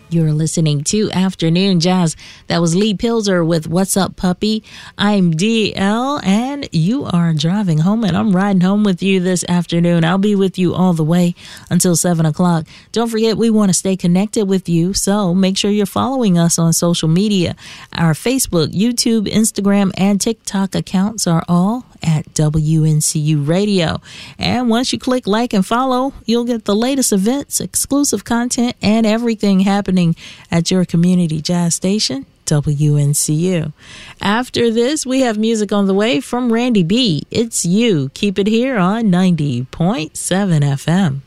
You're listening to Afternoon Jazz. That was Lee Pilzer with What's Up, Puppy? I'm DL, and you are driving home, and I'm riding home with you this afternoon. I'll be with you all the way until 7 o'clock. Don't forget, we want to stay connected with you, so make sure you're following us on social media. Our Facebook, YouTube, Instagram, and TikTok accounts are all at WNCU Radio. And once you click like and follow, you'll get the latest events, exclusive content, and everything happening at your community jazz station, WNCU. After this, we have music on the way from Randy B. It's You. Keep it here on 90.7 FM.